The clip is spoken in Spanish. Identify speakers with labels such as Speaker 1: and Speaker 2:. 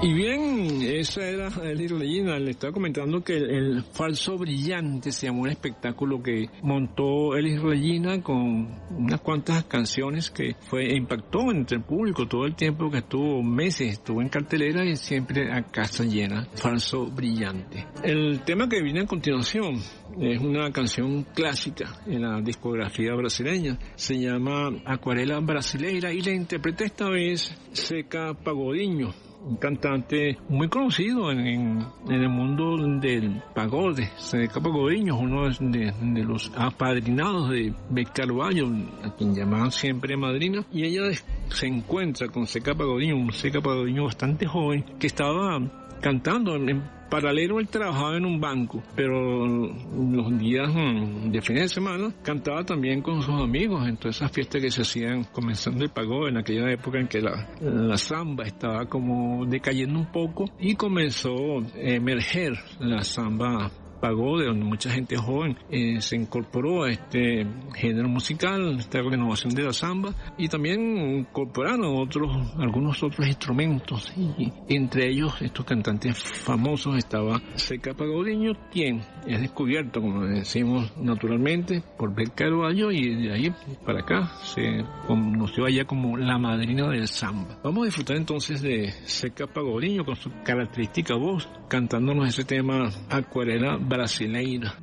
Speaker 1: Y bien, esa era Elis Regina. Le estaba comentando que el Falso Brillante se llamó un espectáculo que montó Elis Regina con unas cuantas canciones que impactó entre el público todo el tiempo que estuvo, meses, estuvo en cartelera y siempre a casa llena. Falso Brillante. El tema que viene a continuación es una canción clásica en la discografía brasileña. Se llama Acuarela Brasileira y la interpreta esta vez Zeca Pagodinho, un cantante muy conocido en el mundo del pagode. Zeca Pagodinho es uno de los apadrinados de Beth Carvalho, a quien llamaban siempre madrina, y ella se encuentra con Zeca Pagodinho, un Zeca Pagodinho bastante joven, que estaba cantando en paralelo. Él trabajaba en un banco, pero los días de fin de semana cantaba también con sus amigos en todas esas fiestas que se hacían comenzando el pagode, en aquella época en que la samba estaba como decayendo un poco y comenzó a emerger la samba pagode, donde mucha gente joven se incorporó a este género musical, esta renovación de la samba, y también incorporaron algunos otros instrumentos, y entre ellos estos cantantes famosos estaba Zeca Pagodinho, quien es descubierto, como decimos naturalmente, por Beth Carvalho, y de ahí para acá se conoció allá como la madrina del samba. Vamos a disfrutar entonces de Zeca Pagodinho con su característica voz, cantándonos ese tema Acuarela Brasileira.